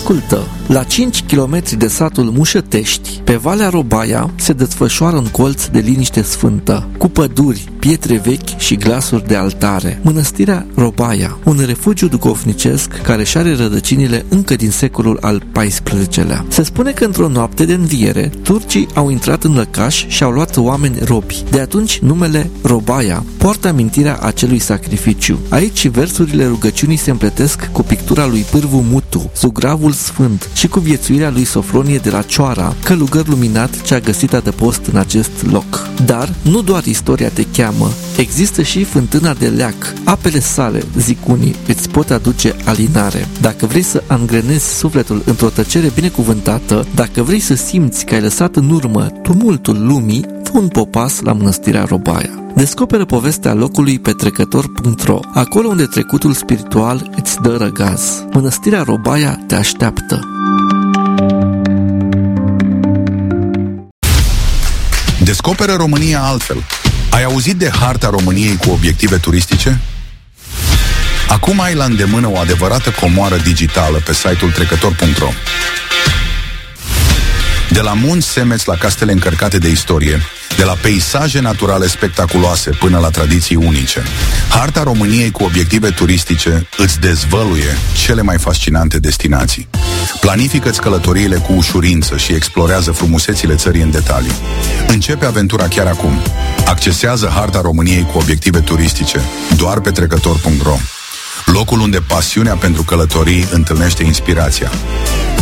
Ascultă! La 5 km de satul Mușătești, pe Valea Robaia, se desfășoară un colț de liniște sfântă, cu păduri, pietre vechi și glasuri de altare. Mănăstirea Robaia, un refugiu duhovnicesc care și are rădăcinile încă din secolul al XIV-lea. Se spune că într-o noapte de înviere, turcii au intrat în lăcaș și au luat oameni robi. De atunci, numele Robaia poartă amintirea acelui sacrificiu. Aici versurile rugăciunii se împletesc cu pictura lui Pârvu Mutu, Zugravul Sfânt, și cu viețuirea lui Sofronie de la Cioara, călugăr luminat ce a găsit adăpost în acest loc. Dar nu doar istoria te cheamă, există și fântâna de leac. Apele sale, zic unii, îți pot aduce alinare. Dacă vrei să angrenezi sufletul într-o tăcere binecuvântată, dacă vrei să simți că ai lăsat în urmă tumultul lumii, fă un popas la Mănăstirea Robaia. Descoperă povestea locului pe trecător.ro, acolo unde trecutul spiritual îți dă răgaz. Mănăstirea Robaia te așteaptă. Descoperă România altfel. Ai auzit de harta României cu obiective turistice? Acum ai la îndemână o adevărată comoară digitală pe site-ul trecător.ro. De la munți semeți la castele încărcate de istorie, de la peisaje naturale spectaculoase până la tradiții unice, harta României cu obiective turistice îți dezvăluie cele mai fascinante destinații. Planifică-ți călătoriile cu ușurință și explorează frumusețile țării în detaliu. Începe aventura chiar acum. Accesează harta României cu obiective turistice doar pe trecător.ro, locul unde pasiunea pentru călătorii întâlnește inspirația.